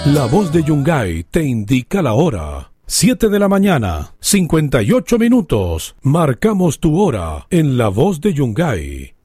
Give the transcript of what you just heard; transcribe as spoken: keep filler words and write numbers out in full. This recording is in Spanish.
La voz de Yungay te indica la hora. Siete de la mañana, cincuenta y ocho minutos. Marcamos tu hora en La Voz de Yungay.